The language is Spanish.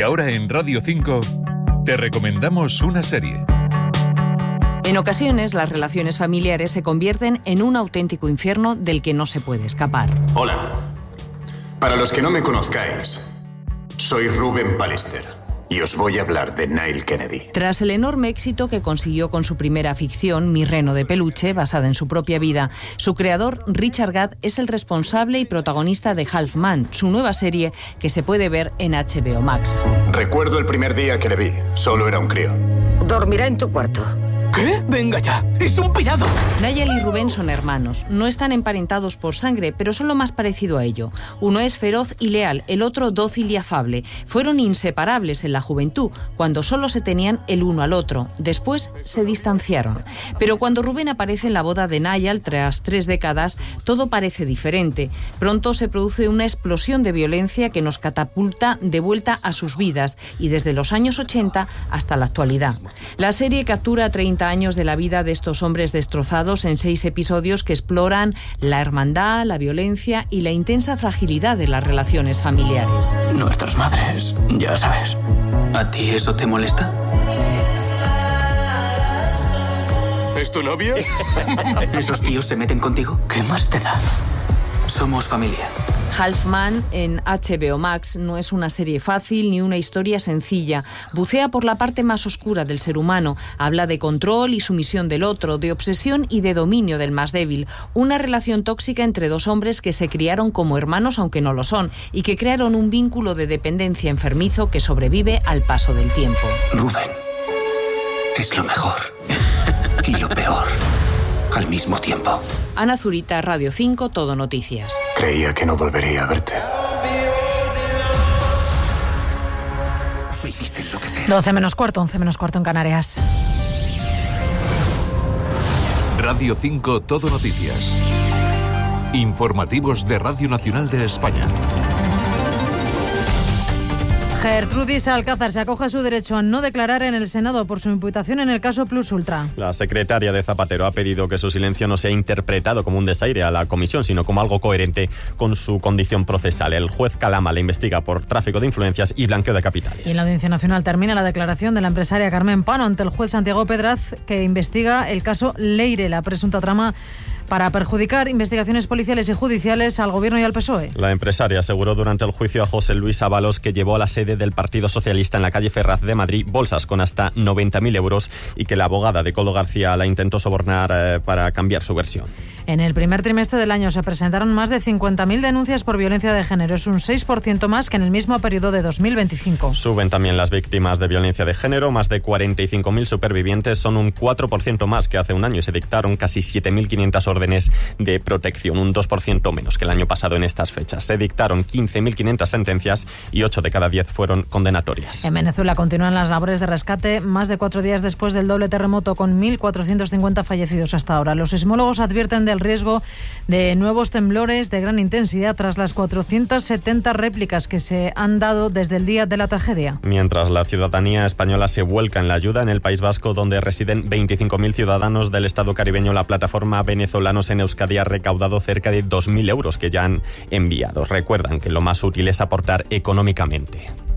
Y ahora en Radio 5 te recomendamos una serie. En ocasiones las relaciones familiares se convierten en un auténtico infierno del que no se puede escapar. Hola. Para los que no me conozcáis, soy Ruben Pallister. Y os voy a hablar de Nile Kennedy. Tras el enorme éxito que consiguió con su primera ficción, Mi reno de peluche, basada en su propia vida, su creador, Richard Gadd, es el responsable y protagonista de Half Man, su nueva serie que se puede ver en HBO Max. Recuerdo el primer día que le vi. Solo era un crío. Dormirá en tu cuarto. ¿Qué? ¡Venga ya! ¡Es un pirado! Nigel y Rubén son hermanos. No están emparentados por sangre, pero son lo más parecido a ello. Uno es feroz y leal, el otro dócil y afable. Fueron inseparables en la juventud, cuando solo se tenían el uno al otro. Después se distanciaron. Pero cuando Rubén aparece en la boda de Nigel, tras 3 décadas, todo parece diferente. Pronto se produce una explosión de violencia que nos catapulta de vuelta a sus vidas, y desde los años 80 hasta la actualidad. La serie captura 30 años de la vida de estos hombres destrozados en 6 episodios que exploran la hermandad, la violencia y la intensa fragilidad de las relaciones familiares. Nuestras madres, ya sabes. ¿A ti eso te molesta? ¿Es tu novio? ¿Esos tíos se meten contigo? ¿Qué más te da? Somos familia. Half Man en HBO Max no es una serie fácil ni una historia sencilla. Bucea por la parte más oscura del ser humano. Habla de control y sumisión del otro, de obsesión y de dominio del más débil. Una relación tóxica entre 2 hombres que se criaron como hermanos aunque no lo son y que crearon un vínculo de dependencia enfermizo que sobrevive al paso del tiempo. Rubén es lo mejor y lo peor al mismo tiempo. Ana Zurita, Radio 5, Todo Noticias. Creía que no volvería a verte. Me hiciste enloquecer. 12 menos cuarto, 11 menos cuarto en Canarias. Radio 5 Todo Noticias. Informativos de Radio Nacional de España. Gertrudis Alcázar se acoge a su derecho a no declarar en el Senado por su imputación en el caso Plus Ultra. La secretaria de Zapatero ha pedido que su silencio no sea interpretado como un desaire a la comisión, sino como algo coherente con su condición procesal. El juez Calama le investiga por tráfico de influencias y blanqueo de capitales. Y en la Audiencia Nacional termina la declaración de la empresaria Carmen Pano ante el juez Santiago Pedraz, que investiga el caso Leire, la presunta trama para perjudicar investigaciones policiales y judiciales al Gobierno y al PSOE. La empresaria aseguró durante el juicio a José Luis Ábalos que llevó a la sede del Partido Socialista en la calle Ferraz de Madrid bolsas con hasta 90.000 euros y que la abogada de Coldo García la intentó sobornar para cambiar su versión. En el primer trimestre del año se presentaron más de 50.000 denuncias por violencia de género. Es un 6% más que en el mismo periodo de 2025. Suben también las víctimas de violencia de género. Más de 45.000 supervivientes, son un 4% más que hace un año, y se dictaron casi 7.500 órdenes de protección, un 2% menos que el año pasado en estas fechas. Se dictaron 15.500 sentencias y 8 de cada 10 fueron condenatorias. En Venezuela continúan las labores de rescate más de 4 días después del doble terremoto, con 1.450 fallecidos hasta ahora. Los sismólogos advierten del riesgo de nuevos temblores de gran intensidad tras las 470 réplicas que se han dado desde el día de la tragedia. Mientras la ciudadanía española se vuelca en la ayuda, en el País Vasco, donde residen 25.000 ciudadanos del Estado caribeño, la plataforma Venezolanos en Euskadi ha recaudado cerca de 2.000 euros que ya han enviado. Recuerdan que lo más útil es aportar económicamente.